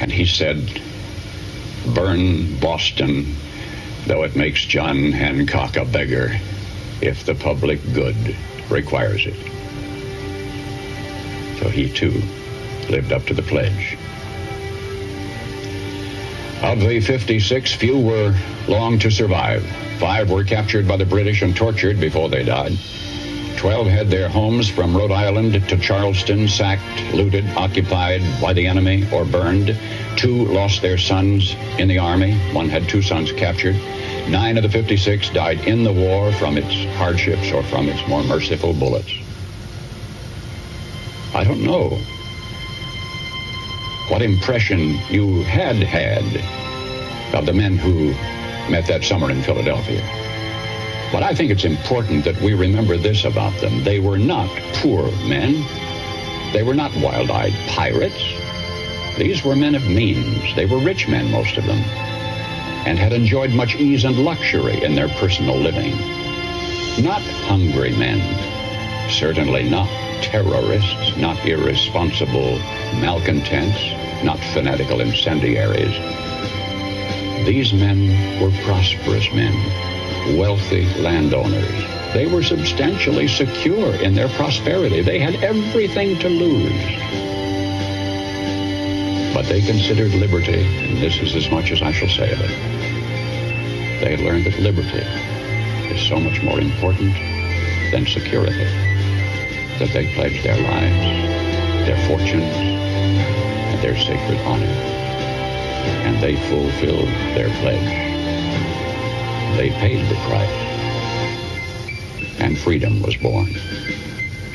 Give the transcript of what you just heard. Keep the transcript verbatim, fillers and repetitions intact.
And he said, burn Boston, though it makes John Hancock a beggar, if the public good requires it. So he, too, lived up to the pledge. Of the fifty-six, few were long to survive. Five were captured by the British and tortured before they died. Twelve had their homes from Rhode Island to Charleston sacked, looted, occupied by the enemy, or burned. Two lost their sons in the army. One had two sons captured. Nine of the fifty-six died in the war from its hardships or from its more merciful bullets. I don't know what impression you had had of the men who met that summer in Philadelphia. But I think it's important that we remember this about them. They were not poor men. They were not wild-eyed pirates. These were men of means. They were rich men, most of them, and had enjoyed much ease and luxury in their personal living. Not hungry men, certainly not terrorists, not irresponsible malcontents, not fanatical incendiaries. These men were prosperous men, wealthy landowners. They were substantially secure in their prosperity. They had everything to lose. But they considered liberty, and this is as much as I shall say of it. They had learned that liberty is so much more important than security, that they pledged their lives, their fortunes, and their sacred honor. And they fulfilled their pledge. They paid the price, and freedom was born.